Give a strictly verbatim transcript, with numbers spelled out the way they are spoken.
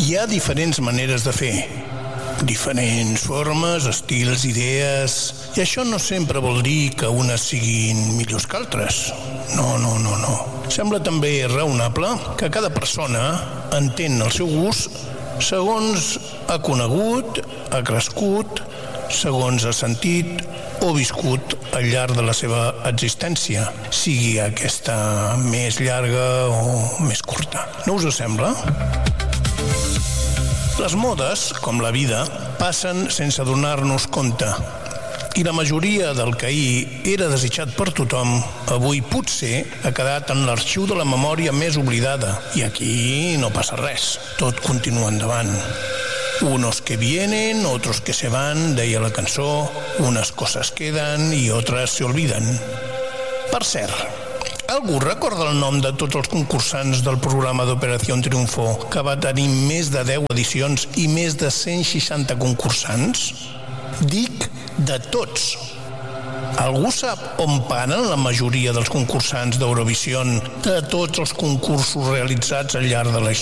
Hi ha diferents maneres de fer, diferents formes, estils, idees, i això no sempre vol dir que unes siguin millors que altres. No, no, no, no. Sembla també raonable que cada persona entén el seu gust segons ha conegut, ha crescut, segons ha sentit o viscut al llarg de la seva existència, sigui aquesta més llarga o més curta. No us sembla? Les modes, com la vida, passen sense donar-nos compte. I la majoria del que ahir era desitjat per tothom, avui potser ha quedat en l'arxiu de la memòria més oblidada. I aquí no passa res, tot continua endavant. Unos que vienen, otros que se van, deia la cançó, unes coses queden i otras se olviden. Per cert, algú recorda el nom de tots els concursants del programa d'Operació Triunfo, que va tenir més de deu edicions i més de cent seixanta concursants? Dic de tots. Algú sap on paren la majoria dels concursants d'Eurovisió de tots els concursos realitzats al llarg de la història?